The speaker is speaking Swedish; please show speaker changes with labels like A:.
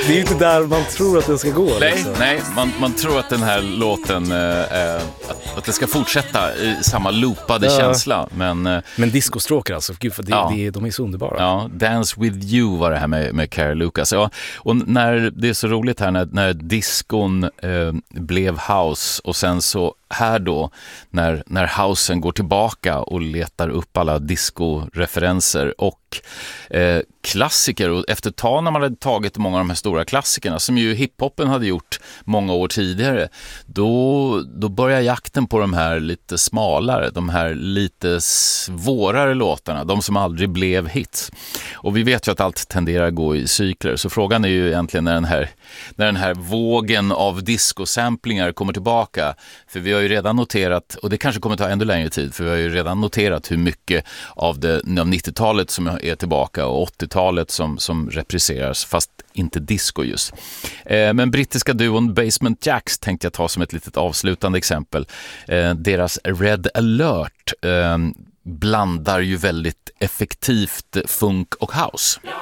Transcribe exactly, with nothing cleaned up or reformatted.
A: det är ju inte där man tror att den ska gå.
B: Nej,
A: liksom.
B: nej man, man tror att den här låten äh, att, att det ska fortsätta i samma loopade
A: Ja.
B: känsla. Men, äh,
A: men discostråkar alltså, gud, för det,
B: ja.
A: det, de är så underbara.
B: Ja, Dance with you var det här med, med Carrie Lucas. Ja, och när, det är så roligt här när, när diskon äh, blev house och sen så här då när, när housen går tillbaka och letar upp alla disco-referenser och eh, klassiker, och efter ett tag när man hade tagit många av de här stora klassikerna som ju hiphopen hade gjort många år tidigare, då, då börjar jakten på de här lite smalare, de här lite svårare låtarna, de som aldrig blev hits. Och vi vet ju att allt tenderar att gå i cykler, så frågan är ju egentligen när den här, när den här vågen av disco-samplingar kommer tillbaka, för vi har ju redan noterat, och det kanske kommer ta ännu längre tid, för vi har ju redan noterat hur mycket av, det, av nittiotalet som är tillbaka och åttiotalet som, som repriseras, fast inte disco just. Eh, men brittiska duon Basement Jaxx tänkte jag ta som ett litet avslutande exempel. Eh, deras Red Alert eh, blandar ju väldigt effektivt funk och house.